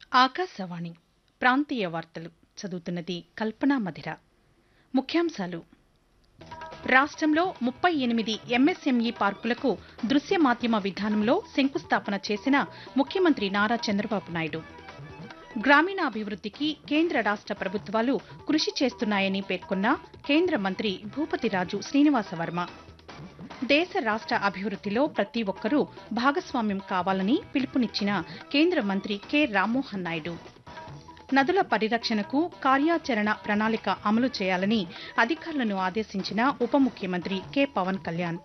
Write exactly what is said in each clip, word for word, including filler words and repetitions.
ఆకాశవాణి ప్రాంతీయ వార్తలు చదువుతున్నది కల్పనా మధిర. ముఖ్యాంశాలు: రాష్ట్రంలో ముప్పై ఎనిమిది ఎంఎస్ఎంఈ పార్కులకు దృశ్య మాధ్యమ విధానంలో శంకుస్థాపన చేసిన ముఖ్యమంత్రి నారా చంద్రబాబు నాయుడు. గ్రామీణాభివృద్ధికి కేంద్ర రాష్ట్ర ప్రభుత్వాలు కృషి చేస్తున్నాయని పేర్కొన్న కేంద్ర మంత్రి భూపతిరాజు శ్రీనివాసవర్మ. దేశ రాష్ట్ర అభివృద్ధిలో ప్రతి ఒక్కరూ భాగస్వామ్యం కావాలని పిలుపునిచ్చిన కేంద్ర మంత్రి కె రామ్మోహన్ నాయుడు. నదుల పరిరక్షణకు కార్యాచరణ ప్రణాళిక అమలు చేయాలని అధికారులను ఆదేశించిన ఉప ముఖ్యమంత్రి కె పవన్ కళ్యాణ్.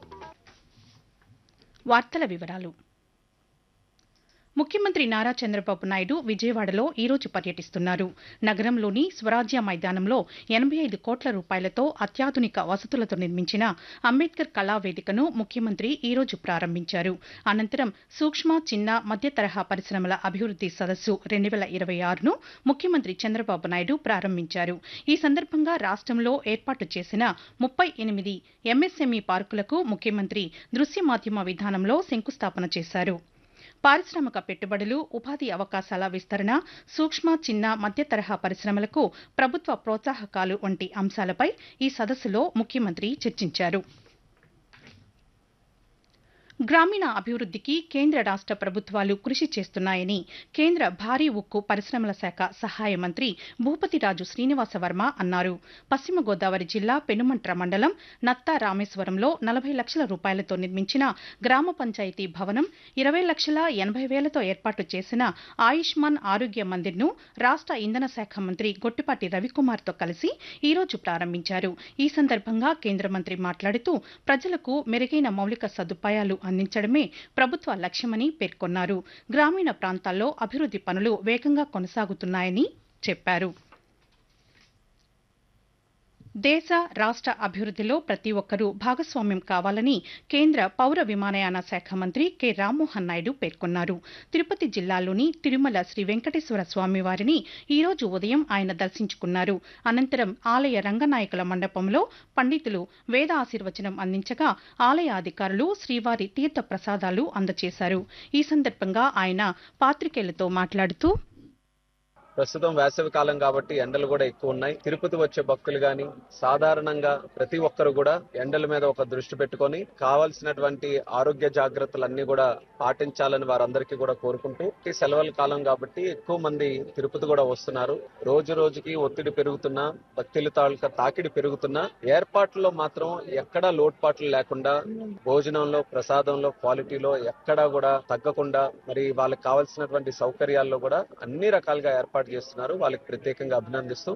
వార్తల వివరాలు: ముఖ్యమంత్రి నారా చంద్రబాబు నాయుడు విజయవాడలో ఈరోజు పర్యటిస్తున్నారు. నగరంలోని స్వరాజ్య మైదానంలో ఎనభై ఐదు కోట్ల రూపాయలతో అత్యాధునిక వసతులతో నిర్మించిన అంబేద్కర్ కళావేదికను ముఖ్యమంత్రి ఈరోజు ప్రారంభించారు. అనంతరం సూక్ష్మ, చిన్న, మధ్య తరహా పరిశ్రమల అభివృద్ది సదస్సు రెండు వేల ఇరవై ఆరును ముఖ్యమంత్రి చంద్రబాబు నాయుడు ప్రారంభించారు. ఈ సందర్భంగా రాష్ట్రంలో ఏర్పాటు చేసిన ముప్పై ఎనిమిది ఎంఎస్ఎంఈ పార్కులకు ముఖ్యమంత్రి దృశ్య మాధ్యమ విధానంలో శంకుస్థాపన చేశారు. పారిశ్రామిక పెట్టుబడులు, ఉపాధి అవకాశాల విస్తరణ, సూక్ష్మ, చిన్న, మధ్య తరహా పరిశ్రమలకు ప్రభుత్వ ప్రోత్సాహకాలు వంటి అంశాలపై ఈ సదస్సులో ముఖ్యమంత్రి చర్చించారు. గ్రామీణ అభివృద్ధికి కేంద్ర రాష్ట్ర ప్రభుత్వాలు కృషి చేస్తున్నాయని కేంద్ర భారీ ఉక్కు పరిశ్రమల శాఖ సహాయ మంత్రి భూపతిరాజు శ్రీనివాసవర్మ అన్నారు. పశ్చిమ గోదావరి జిల్లా పెనుమంట్ర మండలం నత్తా రామేశ్వరంలో నలభై లక్షల రూపాయలతో నిర్మించిన గ్రామ పంచాయతీ భవనం, ఇరవై లక్షల ఎనభై వేలతో ఏర్పాటు చేసిన ఆయుష్మాన్ ఆరోగ్య మందిర్ను రాష్ట్ర ఇంధన శాఖ మంత్రి గొట్టిపాటి రవికుమార్తో కలిసి ఈరోజు ప్రారంభించారు. ఈ సందర్భంగా కేంద్ర మంత్రి మాట్లాడుతూ ప్రజలకు మెరుగైన మౌలిక సదుపాయాలు అందించడమే ప్రభుత్వ లక్ష్యమని పేర్కొన్నారు. గ్రామీణ ప్రాంతాల్లో అభివృద్ది పనులు వేగంగా కొనసాగుతున్నాయని చెప్పారు. దేశ రాష్ట్ర అభివృద్ధిలో ప్రతి ఒక్కరూ భాగస్వామ్యం కావాలని కేంద్ర పౌర విమానయాన శాఖ మంత్రి కె రామ్మోహన్ నాయుడు పేర్కొన్నారు. తిరుపతి జిల్లాలోని తిరుమల శ్రీ వెంకటేశ్వర స్వామి వారిని ఈరోజు ఉదయం ఆయన దర్శించుకున్నారు. అనంతరం ఆలయ రంగనాయకుల మండపంలో పండితులు వేద ఆశీర్వచనం అందించగా ఆలయ అధికారులు శ్రీవారి తీర్థ ప్రసాదాలు అందజేశారు. ఈ సందర్భంగా ఆయన పాత్రికేయులతో మాట్లాడుతూ, ప్రస్తుతం వేసవి కాలం కాబట్టి ఎండలు కూడా ఎక్కువ ఉన్నాయి. తిరుపతి వచ్చే భక్తులు గాని సాధారణంగా ప్రతి ఒక్కరు కూడా ఎండల మీద ఒక దృష్టి పెట్టుకొని కావాల్సినటువంటి ఆరోగ్య జాగ్రత్తలన్నీ కూడా పాటించాలని వారందరికీ కూడా కోరుకుంటూ, ఈ సెలవుల కాలం కాబట్టి ఎక్కువ మంది తిరుపతి కూడా వస్తున్నారు. రోజు రోజుకి ఒత్తిడి పెరుగుతున్నా, భక్తుల తాలూకా తాకిడి పెరుగుతున్నా ఏర్పాట్లలో మాత్రం ఎక్కడా లోటుపాట్లు లేకుండా, భోజనంలో, ప్రసాదంలో, క్వాలిటీలో ఎక్కడా కూడా తగ్గకుండా, మరి వాళ్ళకి కావాల్సినటువంటి సౌకర్యాల్లో కూడా అన్ని రకాలుగా ఏర్పాటు చేస్తున్నారు. వాళ్ళకి ప్రత్యేకంగా అభినందిస్తూ,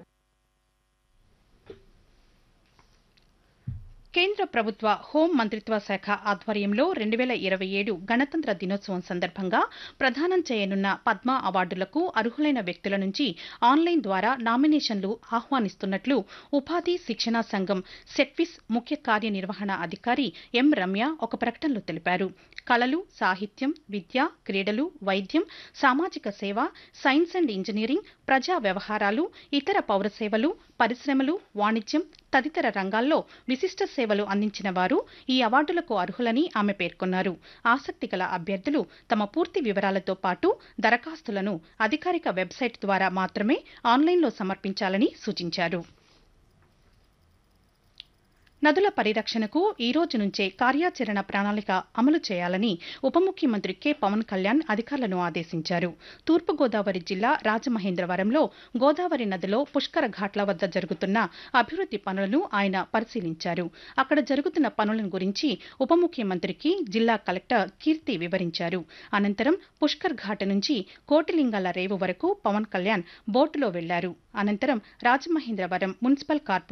కేంద్ర ప్రభుత్వ హోం మంత్రిత్వ శాఖ ఆధ్వర్యంలో రెండు వేల ఇరవై ఏడు గణతంత్ర దినోత్సవం సందర్భంగా ప్రదానం చేయనున్న పద్మ అవార్డులకు అర్హులైన వ్యక్తుల నుంచి ఆన్లైన్ ద్వారా నామినేషన్లు ఆహ్వానిస్తున్నట్లు ఉపాధి శిక్షణా సంఘం సెట్విస్ ముఖ్య కార్యనిర్వహణ అధికారి ఎం రమ్య ఒక ప్రకటనలో తెలిపారు. కళలు, సాహిత్యం, విద్య, క్రీడలు, వైద్యం, సామాజిక సేవ, సైన్స్ అండ్ ఇంజనీరింగ్, ప్రజా వ్యవహారాలు, ఇతర పౌర సేవలు, పరిశ్రమలు, వాణిజ్యం తదితర రంగాల్లో విశిష్ట సేవలు అందించిన వారు ఈ అవార్డులకు అర్హులని ఆమె పేర్కొన్నారు. ఆసక్తి గల అభ్యర్థులు తమ పూర్తి వివరాలతో పాటు దరఖాస్తులను అధికారిక వెబ్సైట్ ద్వారా మాత్రమే ఆన్లైన్లో సమర్పించాలని సూచించారు. నదుల పరిరక్షణకు ఈ రోజు నుంచే కార్యాచరణ ప్రణాళిక అమలు చేయాలని ఉప ముఖ్యమంత్రి కె పవన్ కళ్యాణ్ అధికారులను ఆదేశించారు. తూర్పుగోదావరి జిల్లా రాజమహేంద్రవరంలో గోదావరి నదిలో పుష్కర ఘాట్ల వద్ద జరుగుతున్న అభివృద్ది పనులను ఆయన పరిశీలించారు. అక్కడ జరుగుతున్న పనుల గురించి ఉప ముఖ్యమంత్రికి జిల్లా కలెక్టర్ కీర్తి వివరించారు. అనంతరం పుష్కర్ ఘాట్ నుంచి కోటిలింగాల రేవు వరకు పవన్ కళ్యాణ్ బోటులో వెళ్లారు. అనంతరం రాజమహేంద్రవరం మున్సిపల్ కార్పొరేషన్